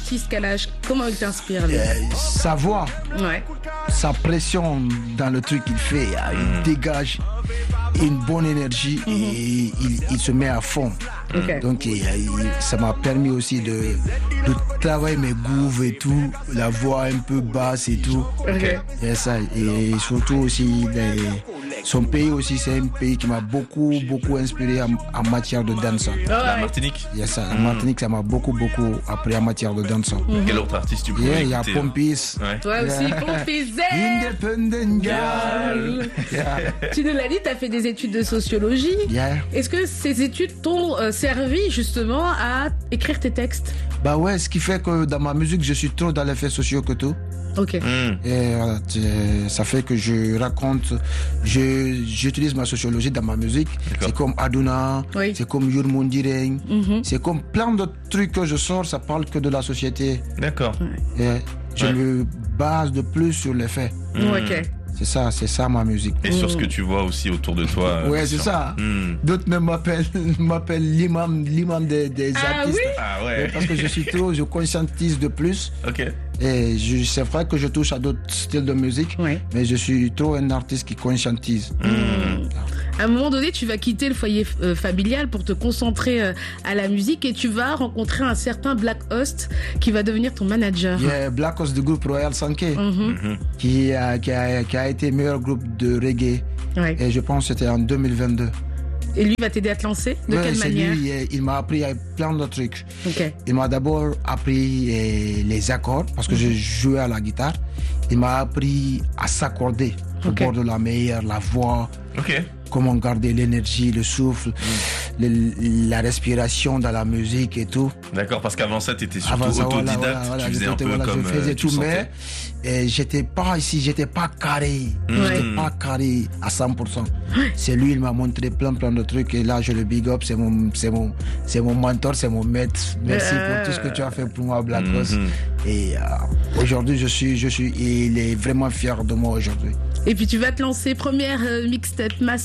artiste qu'à l'âge, comment il t'inspire lui? Sa voix, Ouais. sa pression dans le truc qu'il fait, il dégage une bonne énergie et il se met à fond. Ok. Donc ça m'a permis aussi de travailler mes grooves et tout, la voix un peu basse et tout. Ok. Et ça, et surtout aussi son pays aussi, c'est un pays qui m'a beaucoup inspiré en matière de danse. La Martinique. Il y a ça, la Martinique, ça m'a beaucoup appris en matière de danse. Quel autre artiste tu pourrais Il y a écouter? Pompis. Ouais. Toi aussi, Pompis. Independent girl. Yeah. Tu nous l'as dit, tu as fait des études de sociologie. Yeah. Est-ce que ces études t'ont servi justement à écrire tes textes? Bah ouais, ce qui fait que dans ma musique, je suis trop dans les faits sociaux que tout. Ok. Et voilà, ça fait que je raconte, j'utilise ma sociologie dans ma musique. D'accord. C'est comme Aduna, Oui. c'est comme Yurmundireng, c'est comme plein d'autres trucs que je sors, ça parle que de la société. D'accord. Et je Ouais. me base de plus sur les faits. Ok. C'est ça ma musique. Et sur ce que tu vois aussi autour de toi. Ouais, bien c'est sûr. ça. Mm. D'autres même m'appellent l'imam des Ah artistes. oui? Ah Mais ouais. parce que je conscientise de plus. Ok. Et c'est vrai que je touche à d'autres styles de musique, Ouais. mais je suis trop un artiste qui conscientise. À un moment donné, tu vas quitter le foyer familial pour te concentrer à la musique et tu vas rencontrer un certain Black Host qui va devenir ton manager. Il y a Black Host du groupe Royal Sanké Mhm. qui a été meilleur groupe de reggae. Ouais. Et je pense que c'était en 2022. Et lui va t'aider à te lancer? De Ouais, quelle c'est manière? lui, il m'a appris plein de trucs. Ok. Il m'a d'abord appris les accords parce que je jouais à la guitare. Il m'a appris à s'accorder au Ok. bord de la mer, la voix, Ok. comment garder l'énergie, le souffle, la respiration dans la musique et tout. D'accord, parce qu'avant ça, tu étais surtout Avant ça, autodidacte. Tu faisais un peu comme. je faisais tu tout, sentais. mais j'étais pas carré. Ouais. J'étais pas carré à 100%. C'est lui, il m'a montré plein de trucs et là, je le big up. C'est mon mentor, c'est mon maître. Merci pour tout ce que tu as fait pour moi, Black Host. Et aujourd'hui, il est vraiment fier de moi aujourd'hui. Et puis tu vas te lancer première mixtape Mass